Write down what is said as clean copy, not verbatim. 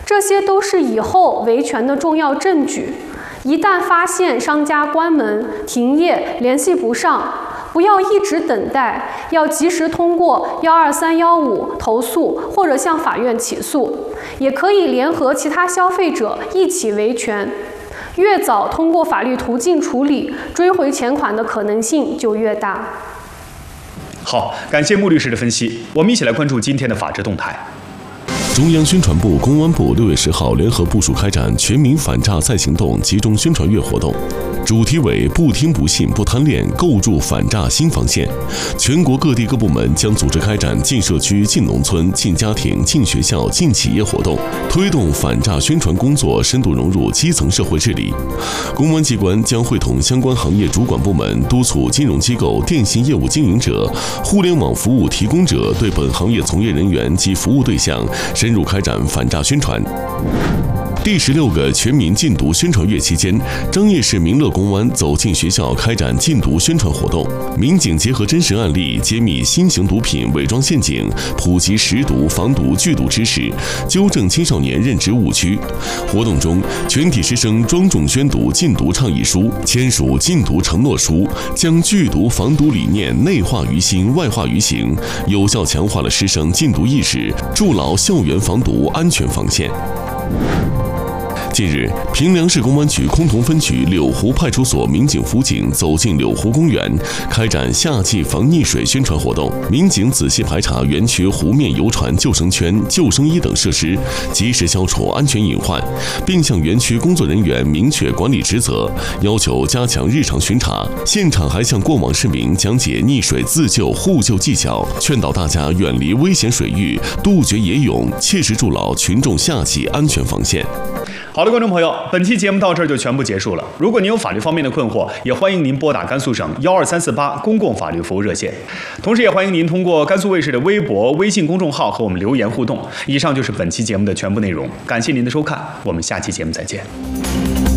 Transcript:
这些都是以后维权的重要证据。一旦发现商家关门、停业、联系不上，不要一直等待，要及时通过12315投诉或者向法院起诉，也可以联合其他消费者一起维权。越早通过法律途径处理，追回钱款的可能性就越大。 好，感谢穆律师的分析。我们一起来关注今天的法治动态。 中央宣传部、公安部6月10号联合部署开展全民反诈再行动集中宣传月活动，主题为不听不信不贪恋，构筑反诈新防线。全国各地各部门将组织开展进社区、进农村、进家庭、进学校、进企业活动，推动反诈宣传工作深度融入基层社会治理。公安机关将会同相关行业主管部门，督促金融机构、电信业务经营者、互联网服务提供者对本行业从业人员及服务对象深入开展反诈宣传。第16个全民禁毒宣传月期间，张掖市民乐公安走进学校开展禁毒宣传活动，民警结合真实案例，揭秘新型毒品伪装陷阱，普及识毒、防毒、拒毒知识，纠正青少年认知误区。活动中，全体师生庄重宣读禁毒倡议书，签署禁毒承诺书，将拒毒防毒理念内化于心、外化于行，有效强化了师生禁毒意识，筑牢校园防毒安全防线。近日，平凉市公安局崆峒分局柳湖派出所民警辅警走进柳湖公园，开展夏季防溺水宣传活动。民警仔细排查园区湖面游船救生圈、救生衣等设施，及时消除安全隐患，并向园区工作人员明确管理职责，要求加强日常巡查。现场还向过往市民讲解溺水自救互救技巧，劝导大家远离危险水域，杜绝野泳，切实筑牢群众夏季安全防线。 好的，观众朋友，本期节目到这儿就全部结束了。如果您有法律方面的困惑，也欢迎您拨打甘肃省12348公共法律服务热线。同时，也欢迎您通过甘肃卫视的微博、微信公众号和我们留言互动。以上就是本期节目的全部内容，感谢您的收看，我们下期节目再见。